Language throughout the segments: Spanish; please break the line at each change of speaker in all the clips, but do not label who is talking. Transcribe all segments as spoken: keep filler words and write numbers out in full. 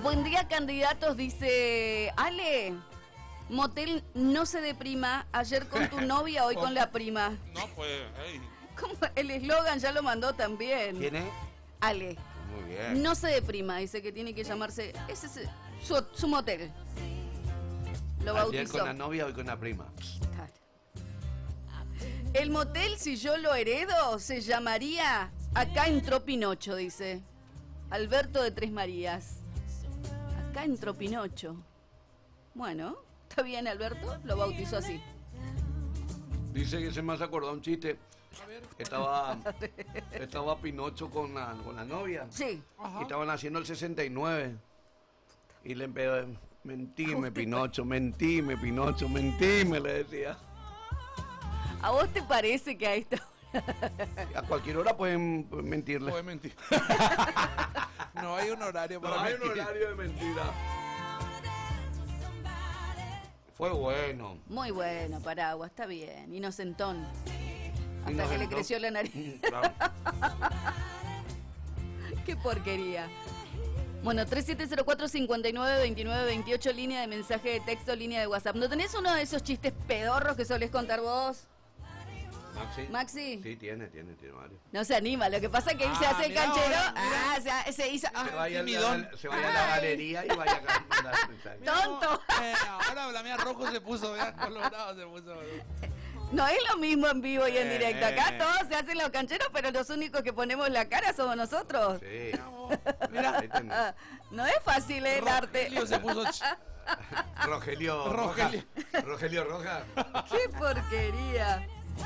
Buen día, candidatos, dice Ale. Motel no se deprima, ayer con tu novia, hoy con la prima.
No, pues, hey.
¿Cómo? El eslogan ya lo mandó también.
¿Quién es?
Ale.
Muy bien.
No se deprima, dice que tiene que llamarse. Ese es su, su motel. Lo
Ayer
bautizó.
con la novia, hoy con la prima.
Claro. El motel, si yo lo heredo, se llamaría Acá entró Pinocho, dice Alberto de Tres Marías. Acá entró Pinocho. Bueno, está bien, Alberto, lo bautizó así.
Dice que se me has acordado un chiste. Estaba, estaba Pinocho con la, con la novia.
Sí.
Y estaban haciendo el sesenta y nueve. Y le empezó, mentime, Pinocho, mentime, Pinocho, mentime, le decía.
¿A vos te parece que a esta hora?
A cualquier hora pueden mentirle.
Puede mentir. No hay un horario para
No hay
mentir.
un horario de mentira. Fue bueno.
Muy bueno, Paraguas, está bien. Inocentón. Hasta
Inocentón.
que le creció la nariz.
Mm, claro.
Qué porquería. Bueno, tres siete cero cuatro, cinco nueve, dos nueve dos ocho, línea de mensaje de texto, línea de WhatsApp. ¿No tenés uno de esos chistes pedorros que solés contar vos?
¿Maxi?
¿Maxi?
Sí, tiene, tiene, tiene varios.
No se anima, lo que pasa es que él se
Ah,
hace el
mirá
canchero.
ahora, mirá.
Ah, se, se hizo. ah,
Se vaya, a
timidón.
la, se vaya a la galería y vaya a mandar mensajes.
tonto.
Eh, ahora la mía rojo se puso, vea, colorado se puso.
No es lo mismo en vivo y en
Eh.
directo. Acá todos se hacen los cancheros, pero los únicos que ponemos la cara somos nosotros.
Sí.
Mira.
Ahí tenés.
Ah, no es fácil el arte.
Rogelio se puso. ch-
Rogelio
Rogelio.
Roja. Rogelio Roja.
Qué porquería.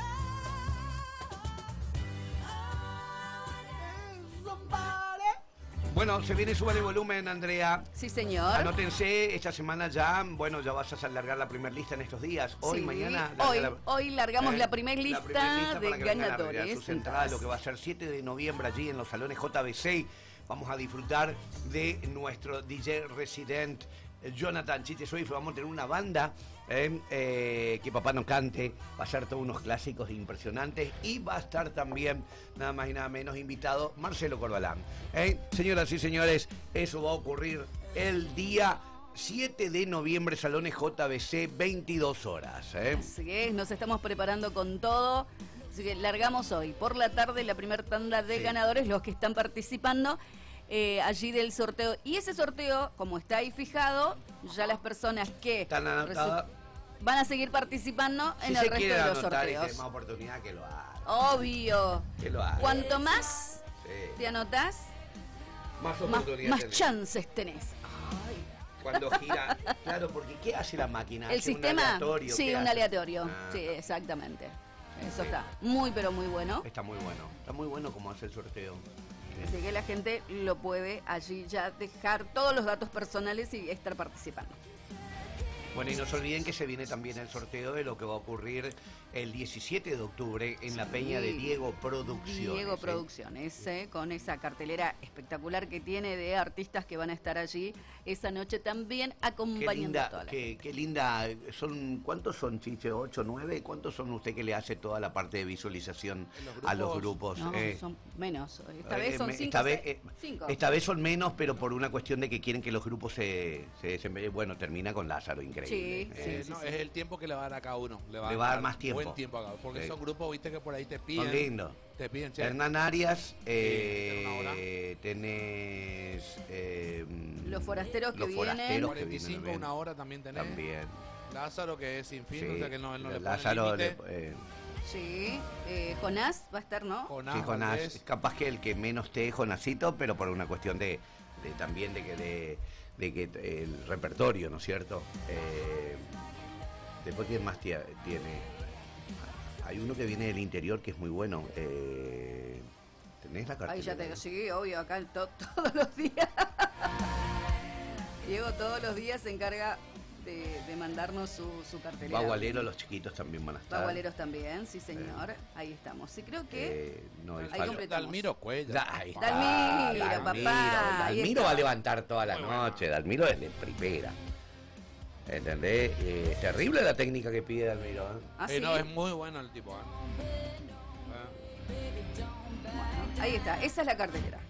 Bueno, se viene Sube el Volumen, Andrea.
Sí, señor.
Anótense, esta semana ya, bueno, ya vas a largar la primera lista en estos días. Hoy,
Sí,
mañana.
Hoy,
larga la-
hoy largamos
eh,
la primera lista,
la primer lista
de
para que vengan a
ganadores.
retirar sus entradas, lo que va a ser siete de noviembre allí en los salones J B C. Vamos a disfrutar de nuestro D J resident Jonathan Chiche Swift. Vamos a tener una banda eh, eh, que papá no cante. Va a ser todos unos clásicos impresionantes. Y va a estar también, nada más y nada menos, invitado Marcelo Corbalán. Eh, señoras y señores, eso va a ocurrir el día siete de noviembre, salones J B C, veintidós horas. Eh.
Así es, nos estamos preparando con todo. Así que largamos hoy por la tarde la primera tanda de
Sí.
ganadores, los que están participando eh, allí del sorteo. Y ese sorteo, como está ahí fijado, ya las personas que
Están anotadas.
resu- van a seguir participando
Si
en
se
el resto
quiere
de los
anotar y
sorteos.
tiene más oportunidad, que lo haga.
Obvio.
Que lo haga.
Cuanto más
Sí.
te anotás,
Más
más,
oportunidad
más
tenés.
chances tenés.
Cuando gira, claro, porque ¿qué hace la máquina?
El
¿Hace un
sistema,
aleatorio?
sí,
¿Qué
un
hace?
aleatorio.
Ah,
Sí, exactamente. Eso
Sí.
está muy, pero muy bueno.
Está muy bueno, está muy bueno como hace el sorteo.
Así que la gente lo puede allí ya dejar todos los datos personales y estar participando.
Bueno, y no se olviden que se viene también el sorteo de lo que va a ocurrir el diecisiete de octubre en la peña de Diego Producciones.
Diego
¿eh?
Producciones, ¿eh? Con esa cartelera espectacular que tiene de artistas que van a estar allí esa noche también
Qué
acompañando a
linda,
toda la
qué, qué linda. Son, ¿cuántos son, Chiche? ¿Ocho, nueve? ¿Cuántos son usted que le hace toda la parte de visualización
Los
a los
grupos.
grupos?
No,
eh?
son menos. Esta
Eh,
vez son
me-
cinco.
esta vez,
seis-
eh,
cinco.
esta vez son menos, pero por una cuestión de que quieren que los grupos se, se desempeñen. Bueno, termina con Lázaro, increíble.
Sí,
eh.
Eh, no, es el tiempo que le va a dar a cada uno. Le va,
Le va a dar más tiempo.
Buen tiempo a cada uno. Porque
Sí.
son grupos, viste, que por ahí te piden.
Son lindos.
Te piden, che.
Hernán Arias,
una
eh, tenés eh,
Los forasteros que
los
vienen.
forasteros que
cuarenta y cinco,
vienen
una hora también tenés.
también.
Lázaro, que es sin fin,
Sí,
o sea que no, él no le pone
Lázaro,
límite.
le- eh,
Sí, eh, Jonás va a estar, ¿no?
Jonás,
sí, Jonás,
Valdés.
capaz que el que menos te Jonasito, pero por una cuestión de, de también de que de, de que eh, el repertorio, ¿no es cierto? Eh, después quién más tie- tiene. Hay uno que viene del interior que es muy bueno. Eh, ¿Tenés la carta?
Ahí ya te sí, obvio, acá to- todos los días. Diego todos los días se encarga de, de mandarnos su, su cartelera.
Bagualero, los chiquitos también van a estar.
Bagualeros también, sí señor. Ahí estamos. Sí, creo que
Eh, no,
Ahí
el fallo-
completamos.
Dalmiro Cuellar.
Da- ahí está.
Dalmiro,
Dalmiro,
papá, ahí
Dalmiro
está.
va a levantar toda la noche. Dalmiro es de primera. ¿Entendés? Eh, es terrible la técnica que pide Dalmiro. ¿eh?
Ah,
Eh,
sí.
no, es muy bueno el tipo. ¿eh?
Ahí está, esa es la cartelera.